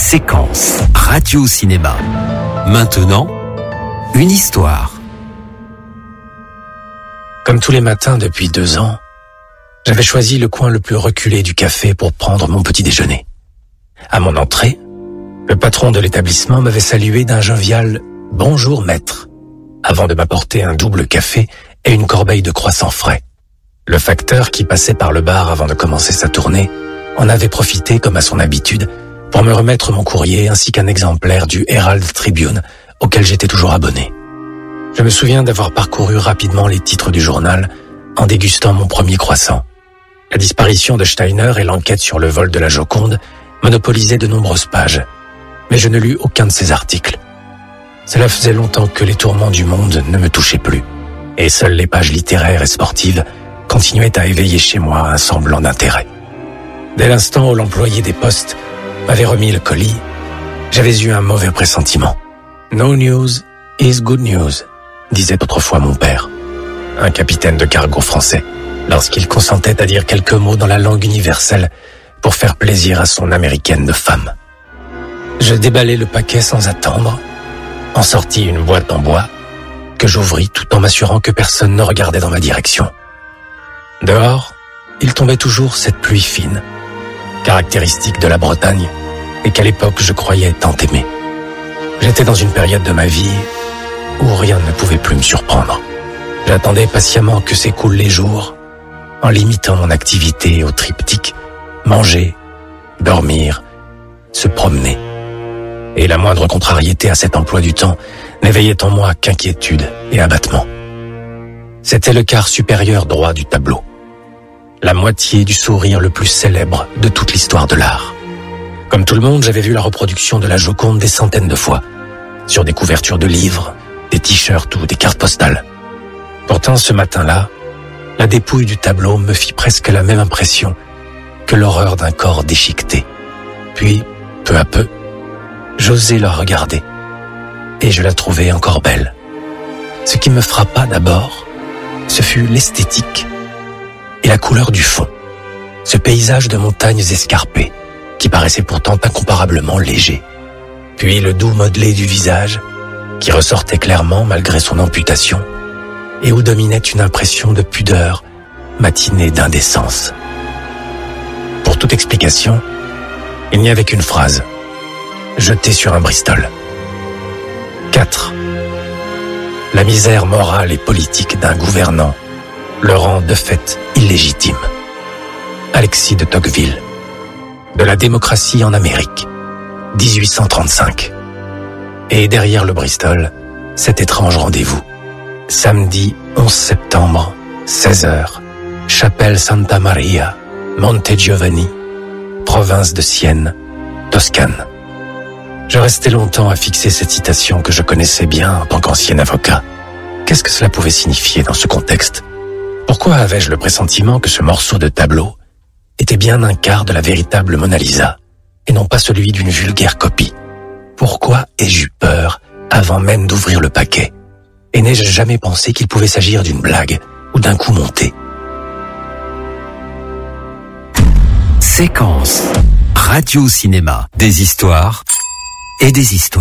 Séquence radio-cinéma. Maintenant, une histoire. Comme tous les matins depuis 2 ans, j'avais choisi le coin le plus reculé du café pour prendre mon petit déjeuner. À mon entrée, le patron de l'établissement m'avait salué d'un jovial « Bonjour maître » avant de m'apporter un double café et une corbeille de croissants frais. Le facteur qui passait par le bar avant de commencer sa tournée en avait profité, comme à son habitude, pour me remettre mon courrier ainsi qu'un exemplaire du Herald Tribune auquel j'étais toujours abonné. Je me souviens d'avoir parcouru rapidement les titres du journal en dégustant mon premier croissant. La disparition de Steiner et l'enquête sur le vol de la Joconde monopolisaient de nombreuses pages, mais je ne lus aucun de ces articles. Cela faisait longtemps que les tourments du monde ne me touchaient plus, et seules les pages littéraires et sportives continuaient à éveiller chez moi un semblant d'intérêt. Dès l'instant où l'employé des postes m'avait remis le colis, j'avais eu un mauvais pressentiment. « No news is good news », disait autrefois mon père, un capitaine de cargo français, lorsqu'il consentait à dire quelques mots dans la langue universelle pour faire plaisir à son américaine de femme. Je déballai le paquet sans attendre, en sortis une boîte en bois que j'ouvris tout en m'assurant que personne ne regardait dans ma direction. Dehors, il tombait toujours cette pluie fine, caractéristique de la Bretagne et qu'à l'époque je croyais tant aimer. J'étais dans une période de ma vie où rien ne pouvait plus me surprendre. J'attendais patiemment que s'écoulent les jours, en limitant mon activité au triptyque, manger, dormir, se promener. Et la moindre contrariété à cet emploi du temps n'éveillait en moi qu'inquiétude et abattement. C'était le quart supérieur droit du tableau, la moitié du sourire le plus célèbre de toute l'histoire de l'art. Comme tout le monde, j'avais vu la reproduction de la Joconde des centaines de fois, sur des couvertures de livres, des t-shirts ou des cartes postales. Pourtant, ce matin-là, la dépouille du tableau me fit presque la même impression que l'horreur d'un corps déchiqueté. Puis, peu à peu, j'osai la regarder, et je la trouvai encore belle. Ce qui me frappa d'abord, ce fut l'esthétique et la couleur du fond, ce paysage de montagnes escarpées, qui paraissait pourtant incomparablement léger. Puis le doux modelé du visage, qui ressortait clairement malgré son amputation, et où dominait une impression de pudeur matinée d'indécence. Pour toute explication, il n'y avait qu'une phrase, jetée sur un Bristol. 4. La misère morale et politique d'un gouvernant le rend de fait illégitime. Alexis de Tocqueville. De la démocratie en Amérique, 1835. Et derrière le Bristol, cet étrange rendez-vous. Samedi 11 septembre, 16h, chapelle Santa Maria, Monte Giovanni, province de Sienne, Toscane. Je restai longtemps à fixer cette citation que je connaissais bien en tant qu'ancien avocat. Qu'est-ce que cela pouvait signifier dans ce contexte? Pourquoi avais-je le pressentiment que ce morceau de tableau était bien un quart de la véritable Mona Lisa, et non pas celui d'une vulgaire copie? Pourquoi ai-je eu peur avant même d'ouvrir le paquet? Et n'ai-je jamais pensé qu'il pouvait s'agir d'une blague ou d'un coup monté? Séquence radio-cinéma. Des histoires et des histoires.